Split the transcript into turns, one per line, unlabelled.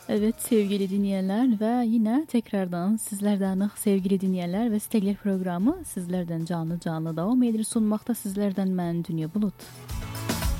Evet sevgili dinleyenler ve yine tekrardan sizlerden sevgili dinleyenler ve Stegler programı sizlerden canlı devam edir sunmakta sizlerden ben Dünya Bulut.